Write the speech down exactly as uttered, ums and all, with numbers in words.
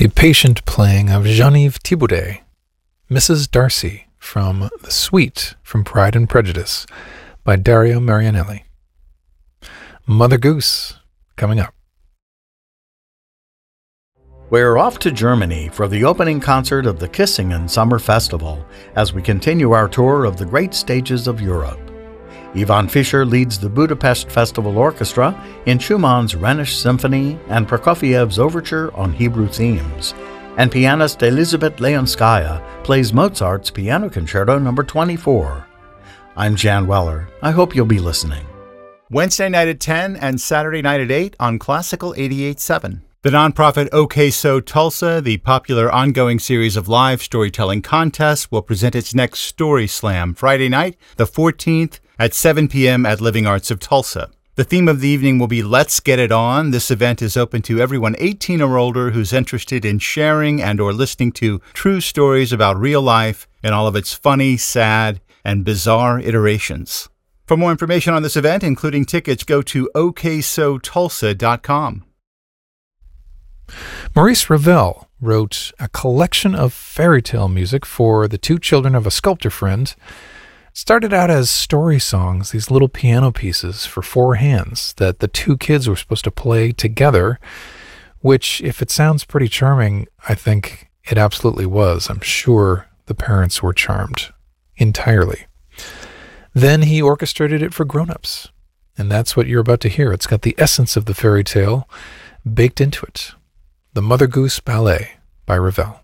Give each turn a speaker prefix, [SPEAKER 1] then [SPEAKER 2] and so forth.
[SPEAKER 1] The patient playing of Geneviève Thibaudet, Missus Darcy, from The Suite from Pride and Prejudice by Dario Marianelli. Mother Goose, coming up.
[SPEAKER 2] We're off to Germany for the opening concert of the Kissingen Summer Festival as we continue our tour of the great stages of Europe. Ivan Fischer leads the Budapest Festival Orchestra in Schumann's Rhenish Symphony and Prokofiev's Overture on Hebrew themes, and pianist Elizabeth Leonskaya plays Mozart's Piano Concerto number twenty-four. I'm Jan Weller. I hope you'll be listening.
[SPEAKER 3] Wednesday night at ten and Saturday night at eight on Classical eighty-eight point seven. The nonprofit OK So Tulsa, the popular ongoing series of live storytelling contests, will present its next Story Slam Friday night, the fourteenth, at seven p.m. at Living Arts of Tulsa. The theme of the evening will be Let's Get It On. This event is open to everyone eighteen or older who's interested in sharing and or listening to true stories about real life in all of its funny, sad, and bizarre iterations. For more information on this event, including tickets, go to o k so tulsa dot com.
[SPEAKER 1] Maurice Ravel wrote a collection of fairy tale music for the two children of a sculptor friend. It started out as story songs, these little piano pieces for four hands that the two kids were supposed to play together, which, if it sounds pretty charming, I think it absolutely was. I'm sure the parents were charmed entirely. Then he orchestrated it for grown-ups, and that's what you're about to hear. It's got the essence of the fairy tale baked into it. The Mother Goose Ballet by Ravel.